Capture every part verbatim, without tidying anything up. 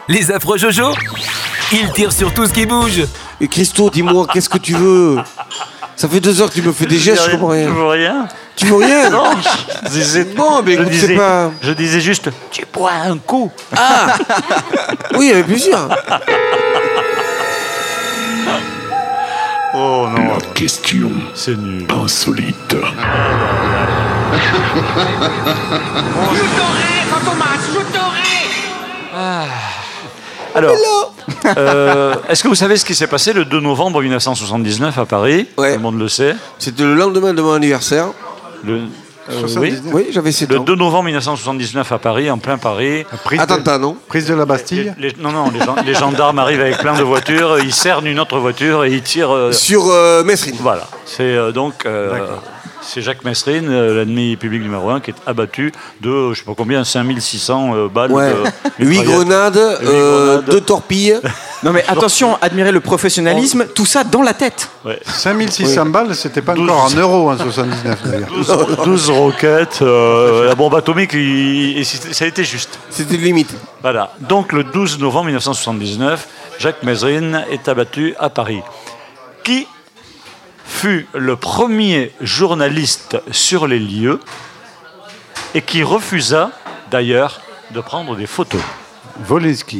Les affreux Jojo, ils tirent sur tout ce qui bouge. Et Christo, dis-moi, qu'est-ce que tu veux? Ça fait deux heures que tu me fais des gestes, je comprends rien. Je veux rien. Tu veux rien? Non, je disais, Bon, mais je écoute, disais, c'est pas... je disais juste, tu bois un coup. Ah oui, avec plaisir. Oh non. La question C'est nul. insolite. Je t'aurai, Fantomas, je t'aurai. Alors, euh, est-ce que vous savez ce qui s'est passé le deux novembre mille neuf cent soixante-dix-neuf à Paris? Ouais. Tout le monde le sait. C'était le lendemain de mon anniversaire. Le, euh, oui. Oui, j'avais sept Le ans. deux novembre mille neuf cent soixante-dix-neuf à Paris, en plein Paris. Prise Attentat, non? de, prise de la Bastille. Les- les- non, non, les, gen- les gendarmes arrivent avec plein de voitures, ils cernent une autre voiture et ils tirent. euh, Sur euh, Messrine. Voilà. C'est euh, donc. euh, D'accord. c'est Jacques Messrine, euh, l'ennemi public numéro un, qui est abattu de, je sais pas combien, cinq mille six cents euh, balles. Ouais. de Huit mitraillette. grenades, Huit euh, grenades. deux torpilles. Non mais attention, admirez le professionnalisme, tout ça dans la tête. Ouais. cinq mille six cents balles, c'était pas douze. encore en euros en soixante-dix-neuf d'ailleurs. douze, douze roquettes, euh, la bombe atomique, il- et c'était- ça a été juste. C'était limite. Voilà. Donc le douze novembre mille neuf cent soixante-dix-neuf, Jacques Messrine est abattu à Paris. Qui fut le premier journaliste sur les lieux et qui refusa d'ailleurs de prendre des photos? Volinski.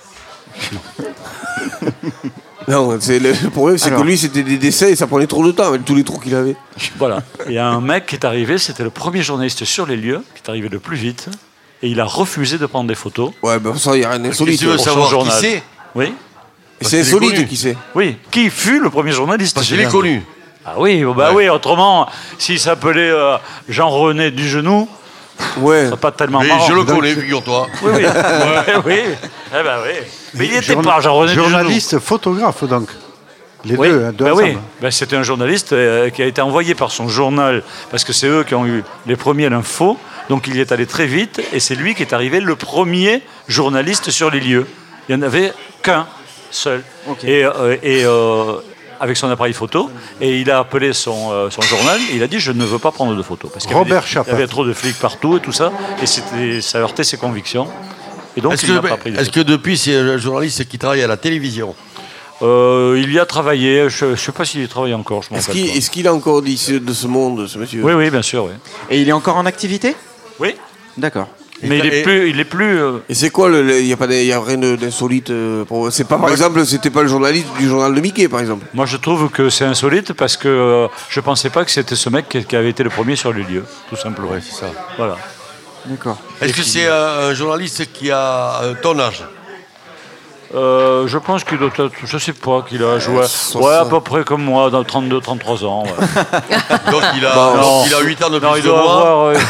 Non, c'est le, le problème, c'est Alors. que lui, c'était des décès et ça prenait trop de temps avec tous les trous qu'il avait. Voilà. Il y a un mec qui est arrivé, c'était le premier journaliste sur les lieux, qui est arrivé le plus vite, et il a refusé de prendre des photos. Ouais, ben ça, il n'y a rien d'insolite. Si tu veux pour son savoir qui journal. c'est, Oui, C'est qu'il est insolite, connu. qui c'est? oui. Qui fut le premier journaliste? parce qu'il j'ai est bien connu. dit. Ah oui, bah oui, autrement, s'il s'appelait euh, Jean-René Dugenou, Ouais. c'est pas tellement Mais marrant. je le connais, figure-toi. Oui, oui. Ouais, oui. Eh ben oui. Mais il n'était Journa- pas Jean-René Dugenou. Journaliste, photographe donc. Les Oui, deux, hein, deux ben ensemble. oui. Ben, c'était un journaliste euh, qui a été envoyé par son journal, parce que c'est eux qui ont eu les premiers l'info, donc il y est allé très vite, et c'est lui qui est arrivé le premier journaliste sur les lieux. Il n'y en avait qu'un seul. Et, euh, et, euh, avec son appareil photo, et il a appelé son, euh, son journal, et il a dit « je ne veux pas prendre de photos ». Parce qu'il y avait Robert des- il y Chapat. avait trop de flics partout et tout ça, et c'était- ça heurtait ses convictions. Et donc Est-ce il n'a pas que, pris de est-ce photos. que depuis, c'est un journaliste qui travaille à la télévision? Euh, il y a travaillé, je ne sais pas s'il y travaille encore, je m'en Est-ce rappelle qu'il pas. est-ce qu'il a encore dit ce- de ce monde, ce monsieur? Oui, oui, bien sûr, oui. Et il est encore en activité? Oui, D'accord. mais il est et- plus, il est plus. euh, Et c'est quoi le. Il n'y a, pas de- y a rien de- d'insolite euh, pour- C'est pas, par exemple, c'était pas le journaliste du journal de Mickey, par exemple. Moi, je trouve que c'est insolite parce que euh, je pensais pas que c'était ce mec qui, qui avait été le premier sur les lieux, tout simplement. Ouais, c'est ça. Voilà. D'accord. Est-ce que c'est un, un journaliste qui a euh, ton âge? Euh, je pense qu'il doit être, je sais pas, qu'il a joué. soixante. Ouais, à peu près comme moi, dans trente-deux, trente-trois ans. ouais. Donc il a, Bon, donc, non. il a huit ans de plus Non, il que doit moi. avoir. euh,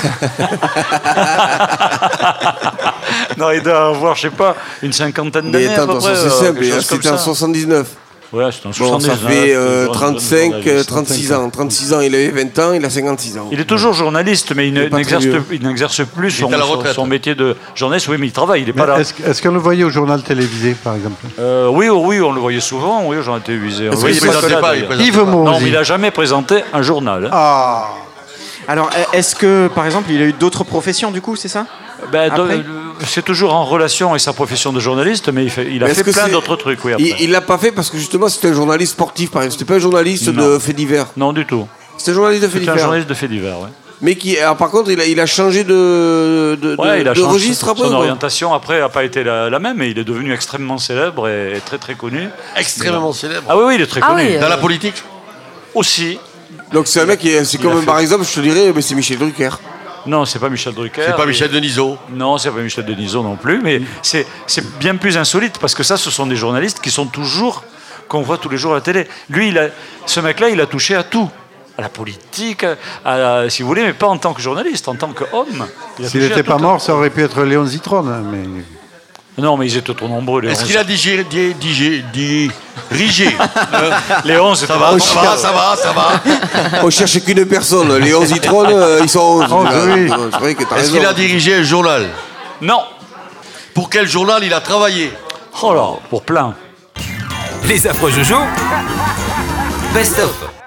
non, il doit avoir, je sais pas, une cinquantaine Mais d'années à attends, peu attends, près. c'est euh, simple, quelque hein, chose comme c'était en ça. soixante-dix-neuf. Ouais, c'est en Bon, ça soixante-dix-neuf, fait euh, jeune- trente-cinq, jeune euh, journaliste. trente-six ans. trente-six ans, il avait vingt ans, il a cinquante-six ans. Il est toujours journaliste, mais il ne- pas très n'exerce vieux. il n'exerce plus son, est à la son- retraite. son métier de journaliste. Oui, mais il travaille, il n'est Mais pas là. Est-ce est-ce qu'on le voyait au journal télévisé, par exemple? Euh, oui, oh, oui, on le voyait souvent, oui, j'en étais visé. Est-ce Oui, que il c'est présentait présentait pas, pas, il d'ailleurs. présentait Yves Non, Mozy. mais il n'a jamais présenté un journal. Ah. Alors, est-ce que, par exemple, il a eu d'autres professions, du coup, c'est ça? Ben, Après de- c'est toujours en relation avec sa profession de journaliste, mais il, fait- il a Mais est-ce fait que plein c'est- d'autres trucs, oui, après. Il il l'a pas fait parce que justement c'était un journaliste sportif, par exemple. C'était pas un journaliste de Non. faits divers. Non, du tout. C'était un journaliste de faits C'est un divers. journaliste de faits divers, ouais. Mais qui, alors, par contre, il a, il a changé de, de, Ouais, de- il a de changé registre son, après. son ou pas orientation après n'a pas été la, la même, mais il est devenu extrêmement célèbre et, et très très connu. Extrêmement célèbre. Ah oui, oui, il est très Ah connu. oui, Dans la politique? Aussi. Donc c'est un mec, qui est- c'est Il a comme fait- par exemple, je te dirais, mais c'est Michel Drucker. Non, c'est pas Michel Drucker. C'est pas et- Michel Denisot. Non, c'est pas Michel Denisot non plus, mais c'est c'est bien plus insolite parce que ça, ce sont des journalistes qui sont toujours, qu'on voit tous les jours à la télé. Lui, il a, ce mec-là, il a touché à tout. À la politique, à la- si vous voulez, mais pas en tant que journaliste, en tant qu'homme. Il a S'il touché à n'était pas tout. mort, ça aurait pu être Léon Zitrone. Mais... Non, mais ils étaient trop nombreux, les Est-ce onze. qu'il a digéré, di- digé- di- dirigé euh, Les onze, Ça va, ça va, ça va, ça va. On cherche qu'une personne. Les onze Zitrone, euh, ils sont onze. Onze, oui. C'est vrai que t'as Est-ce raison. qu'il a dirigé un journal? Non. Pour quel journal il a travaillé? Oh là, pour plein. Les affreux Jojo, best of.